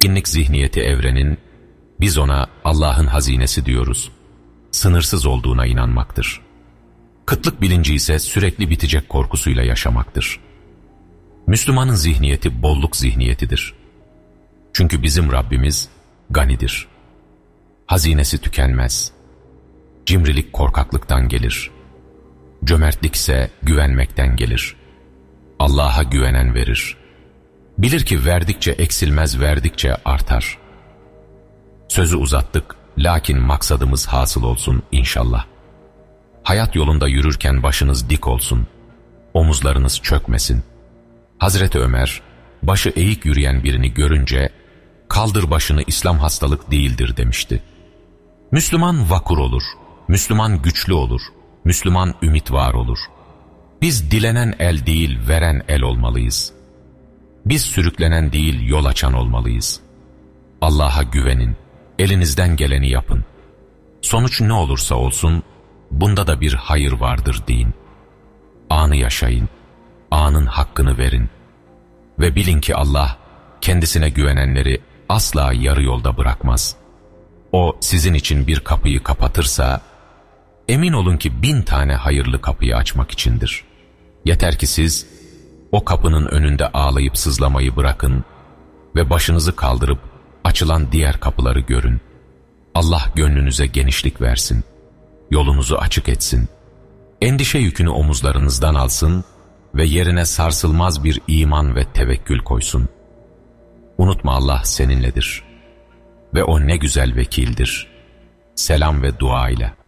bitkinlik zihniyeti evrenin, biz ona Allah'ın hazinesi diyoruz, sınırsız olduğuna inanmaktır. Kıtlık bilinci ise sürekli bitecek korkusuyla yaşamaktır. Müslümanın zihniyeti bolluk zihniyetidir. Çünkü bizim Rabbimiz ganidir. Hazinesi tükenmez. Cimrilik korkaklıktan gelir. Cömertlik ise güvenmekten gelir. Allah'a güvenen verir. Bilir ki verdikçe eksilmez, verdikçe artar. Sözü uzattık, lakin maksadımız hasıl olsun inşallah. Hayat yolunda yürürken başınız dik olsun, omuzlarınız çökmesin. Hazreti Ömer, başı eğik yürüyen birini görünce, kaldır başını, İslam hastalık değildir demişti. Müslüman vakur olur, Müslüman güçlü olur, Müslüman ümit var olur. Biz dilenen el değil, veren el olmalıyız. Biz sürüklenen değil, yol açan olmalıyız. Allah'a güvenin, elinizden geleni yapın. Sonuç ne olursa olsun, bunda da bir hayır vardır deyin. Anı yaşayın, anın hakkını verin. Ve bilin ki Allah, kendisine güvenenleri asla yarı yolda bırakmaz. O sizin için bir kapıyı kapatırsa, emin olun ki 1000 tane hayırlı kapıyı açmak içindir. Yeter ki siz, o kapının önünde ağlayıp sızlamayı bırakın ve başınızı kaldırıp açılan diğer kapıları görün. Allah gönlünüze genişlik versin, yolunuzu açık etsin, endişe yükünü omuzlarınızdan alsın ve yerine sarsılmaz bir iman ve tevekkül koysun. Unutma, Allah seninledir ve O ne güzel vekildir. Selam ve dua ile.